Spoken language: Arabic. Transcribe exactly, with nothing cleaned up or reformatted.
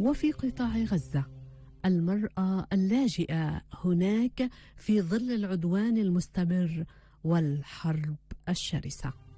وفي قطاع غزة المرأة اللاجئة هناك في ظل العدوان المستمر والحرب الشرسة.